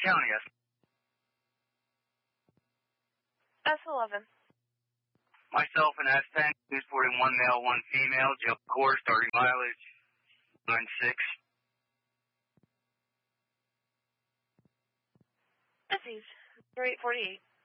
County, S11. Myself and S10, transporting 1 male, 1 female, jail course, starting mileage 96. This is 848.